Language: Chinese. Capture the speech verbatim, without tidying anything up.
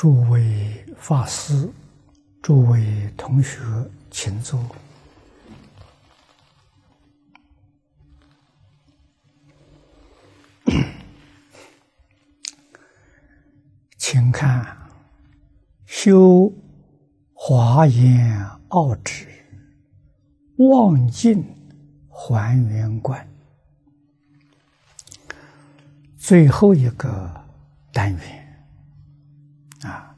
诸位法师、诸位同学，请坐。请看修华严奥旨望尽还原观最后一个单元啊，